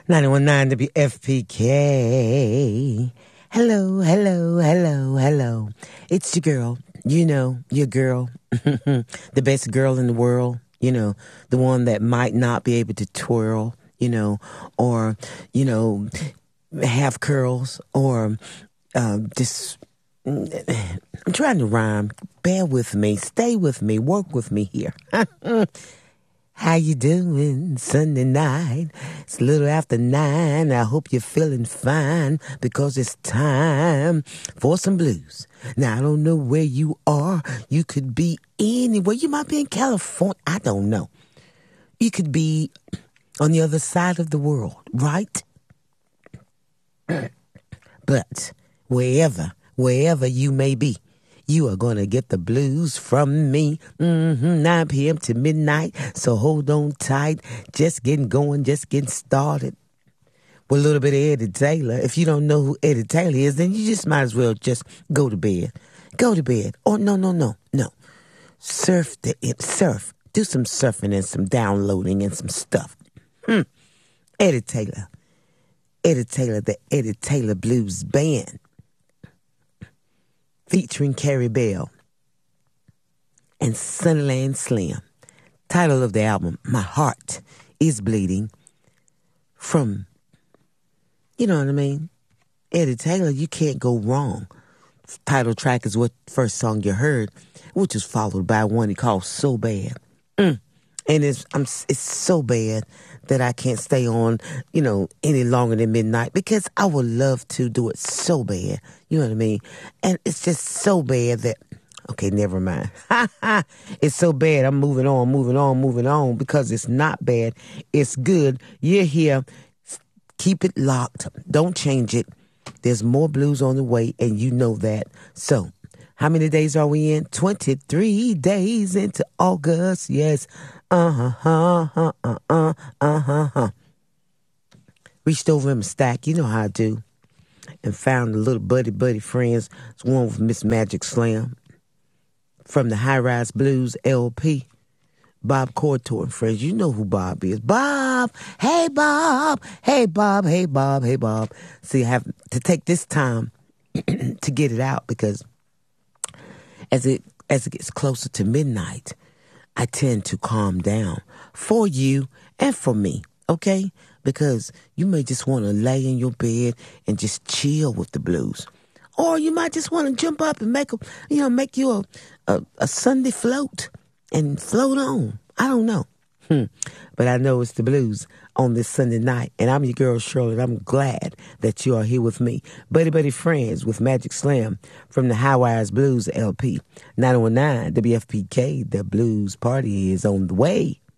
919 WFPK. Hello, hello, hello, hello. It's your girl. You know, your girl. The best girl in the world. You know, the one that might not be able to twirl, or, have curls, or just... I'm trying to rhyme. Bear with me. Stay with me. Work with me here. How you doing Sunday night? It's a little after 9. I hope you're feeling fine because it's time for some blues. Now, I don't know where you are. You could be anywhere. You might be in California. I don't know. You could be on the other side of the world, right? But wherever you may be, you are going to get the blues from me. 9 p.m. to midnight. So hold on tight. Just getting going. Just getting started. With a little bit of Eddie Taylor. If you don't know who Eddie Taylor is, then you just might as well just go to bed. Go to bed. Oh, no. Surf. Do some surfing and some downloading and some stuff. Eddie Taylor. Eddie Taylor, the Eddie Taylor Blues Band. Featuring Carrie Bell and Sunnyland Slim. Title of the album, My Heart is Bleeding. From, you know what I mean? Eddie Taylor, you can't go wrong. Title track is what first song you heard, which was followed by one he called So Bad. And it's so bad that I can't stay on, any longer than midnight because I would love to do it so bad. You know what I mean? And it's just so bad that, okay, never mind. It's so bad. I'm moving on because it's not bad. It's good. You're here. Keep it locked. Don't change it. There's more blues on the way, and you know that. So, how many days are we in? 23 days into August. Yes. Reached over in my stack, you know how I do, and found a little buddy friends. It's one with Miss Magic Slam from the High Rise Blues LP. Bob Cortor and friends. You know who Bob is. Bob! Hey, Bob! Hey, Bob! Hey, Bob! Hey, Bob! See, I have to take this time to get it out because as it gets closer to midnight, I tend to calm down for you and for me, okay? Because you may just want to lay in your bed and just chill with the blues. Or you might just want to jump up and make you a Sunday float and float on. I don't know. But I know it's the blues on this Sunday night. And I'm your girl, Shirley. I'm glad that you are here with me. Buddy friends with Magic Slam from the High Wires Blues LP. 919 WFPK, the blues party is on the way.